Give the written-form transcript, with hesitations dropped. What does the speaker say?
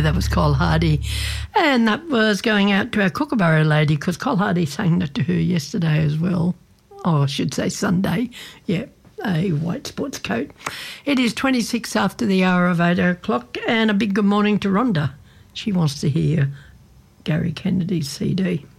that was Cole Hardy. And that was going out to our Kookaburra lady because Cole Hardy sang that to her yesterday as well. Oh, I should say Sunday. Yeah, a white sports coat. It is 26 after the hour of 8 o'clock, and a big good morning to Rhonda. She wants to hear Gary Kennedy's CD.